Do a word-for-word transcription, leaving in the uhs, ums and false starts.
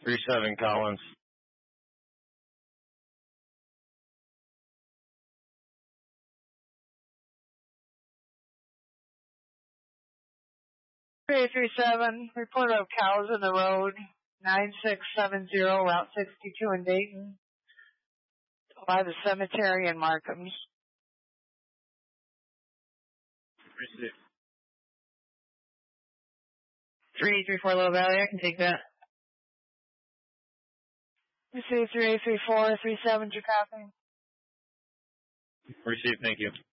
three seven Collins. three three seven, report of cows in the road, nine six seven zero, Route sixty-two in Dayton, by the cemetery in Markham's. Receive. three three four, Little Valley, I can take that. Receive three eight three four, three seven, Chicopee. Receive, thank you.